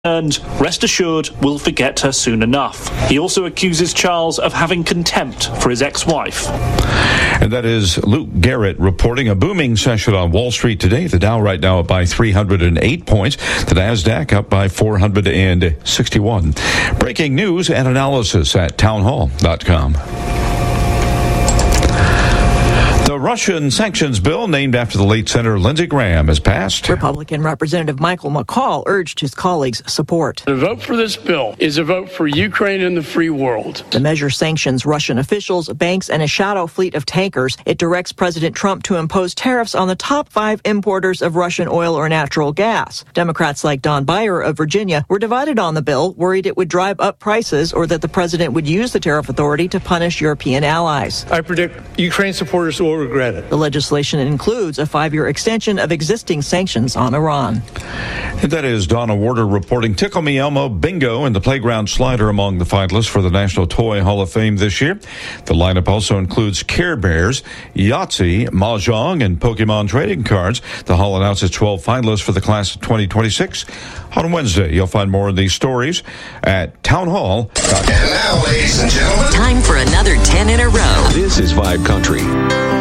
and, rest assured, will forget her soon enough. He also accuses Charles of having contempt for his ex-wife. And that is Luke Garrett reporting a booming session on Wall Street today. The Dow right now up by 308 points. The NASDAQ up by 461. Breaking news and analysis at townhall.com. The Russian sanctions bill, named after the late Senator Lindsey Graham, has passed. Republican Representative Michael McCaul urged his colleagues' support. The vote for this bill is a vote for Ukraine and the free world. The measure sanctions Russian officials, banks, and a shadow fleet of tankers. It directs President Trump to impose tariffs on the top 5 importers of Russian oil or natural gas. Democrats like Don Beyer of Virginia were divided on the bill, worried it would drive up prices or that the president would use the tariff authority to punish European allies. I predict Ukraine supporters will regret it. The legislation includes a 5-year extension of existing sanctions on Iran. And that is Donna Warder reporting. Tickle Me Elmo, Bingo, and the Playground Slider among the finalists for the National Toy Hall of Fame this year. The lineup also includes Care Bears, Yahtzee, Mahjong, and Pokemon trading cards. The Hall announces 12 finalists for the class of 2026. On Wednesday, you'll find more of these stories at townhall.com. And now, ladies and gentlemen, time for another 10 in a row. This is Vibe Country.